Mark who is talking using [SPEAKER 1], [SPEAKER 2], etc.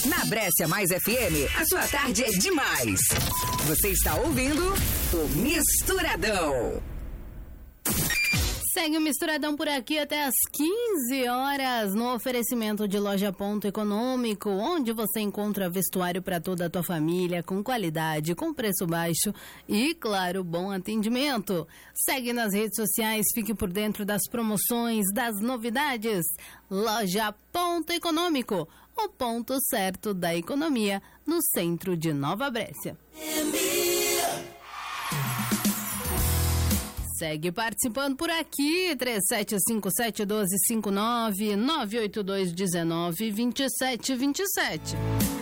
[SPEAKER 1] Na Brescia Mais FM, a sua tarde é demais. Você está ouvindo o Misturadão.
[SPEAKER 2] Segue o Misturadão por aqui até as 15 horas no oferecimento de Loja Ponto Econômico, onde você encontra vestuário para toda a tua família, com qualidade, com preço baixo e, claro, bom atendimento. Segue nas redes sociais, fique por dentro das promoções, das novidades. Loja Ponto Econômico, o ponto certo da economia no centro de Nova Brescia. Segue participando por aqui, 3757-1259, 982-19-2727.